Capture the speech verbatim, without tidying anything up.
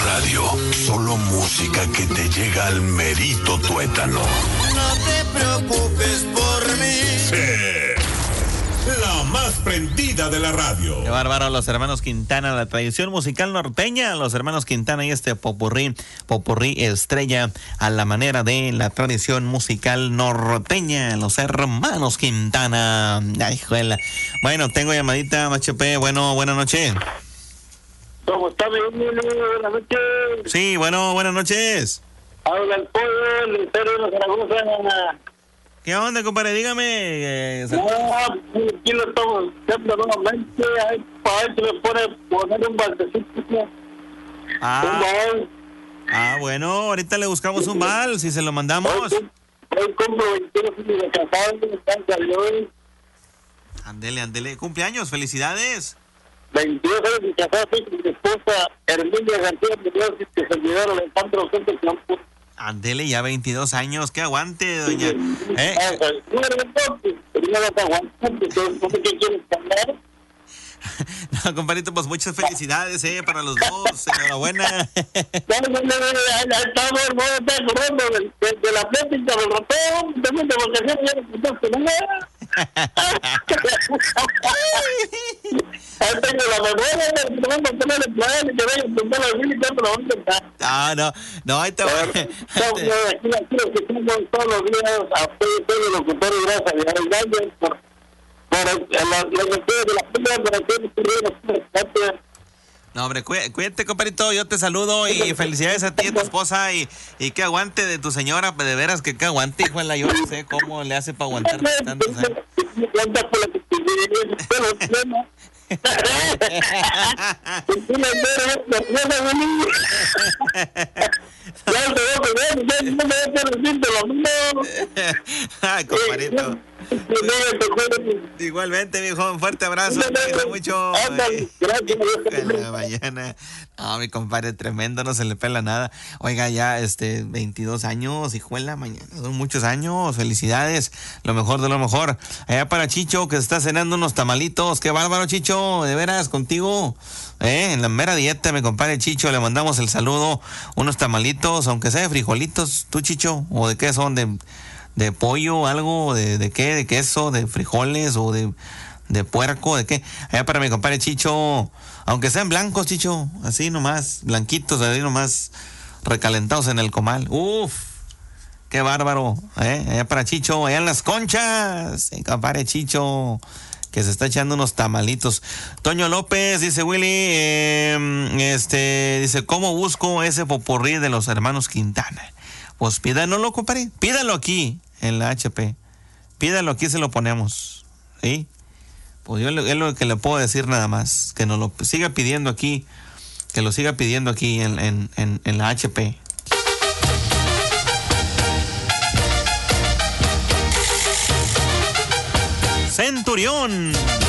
radio. Solo música que te llega al merito tuétano. No te preocupes por mí. Sí. La más prendida de la radio. Qué bárbaro, los hermanos Quintana, la tradición musical norteña. Los hermanos Quintana y este popurrí, popurrí estrella a la manera de la tradición musical norteña. Los hermanos Quintana. Ay, juela. Bueno, tengo llamadita, H P. Bueno, buenas noches. ¿Cómo está, mi amigo? Buenas noches. Sí, bueno, buenas noches. Habla el pollo, el Ministerio de Zaragoza. ¿Qué onda, compadre? Dígame. Eh, no, aquí lo estamos haciendo nuevamente. Ay, para ver si me pone poner un baldecito. Ah, un bal. Ah, bueno, ahorita le buscamos un bal, si se lo mandamos. Hoy, hoy compro veintidós años de casado, están saliendo. Andele, andele. Cumpleaños, felicidades. veintidós años de casado, soy con mi esposa, Herminia García Muñoz, que se olvidaron de Alejandro Centro Campos. Andele, ya veintidós años, que aguante, doña. ¿Eh? No, compadrito, pues muchas felicidades, eh, para los dos, enhorabuena. Estamos, de la plática del ratón, también de vacaciones, ya no contaste nada. Ahí tengo la memoria, te van a poner el plan y te voy a preguntar a Willy cuánto lo van a contar. Ah, no, no, ahí te voy. Aquí lo que tengo todos los días, a ustedes, todos los locutores, gracias a Dios, gracias por, por las noticias de la pila, por hacer el No, hombre, cuídate, compadrito, yo te saludo y felicidades a ti y a tu esposa y, y que aguante de tu señora, de veras que que aguante, hijo de la, yo no sé cómo le hace para aguantar tantos años. Ay, compadrito. Igualmente, viejo, un fuerte abrazo, te quiero mucho. En la mañana. No, mi compadre, tremendo, no se le pela nada. Oiga, ya, este, veintidós años, hijo en la mañana, son muchos años, felicidades, lo mejor de lo mejor. Allá para Chicho, que se está cenando unos tamalitos, qué bárbaro, Chicho, de veras, contigo, eh, en la mera dieta, mi compadre Chicho, le mandamos el saludo, unos tamalitos, aunque sea de frijolitos, tú, Chicho, o de qué son, de... de pollo, algo, de, de qué, de queso, de frijoles o de, de puerco, de qué. Allá para mi compadre Chicho, aunque sean blancos, Chicho, así nomás, blanquitos, así nomás, recalentados en el comal. Uf, qué bárbaro, ¿eh? Allá para Chicho, allá en Las Conchas, mi compadre Chicho, que se está echando unos tamalitos. Toño López, dice Willy, eh, este, dice, ¿cómo busco ese popurrí de los hermanos Quintana? Pues pídanlo, compadre. Pídalo aquí, en la H P. Pídalo aquí, se lo ponemos. ¿Sí? Pues yo es lo que le puedo decir nada más. Que nos lo siga pidiendo aquí. Que lo siga pidiendo aquí en, en, en, en la H P. Centurión.